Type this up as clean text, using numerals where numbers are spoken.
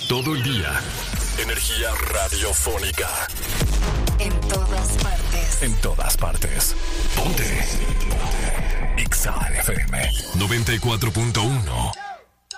Todo el día. Energía radiofónica. En todas partes. En todas partes. Ponte. Ponte. XAFM 94.1.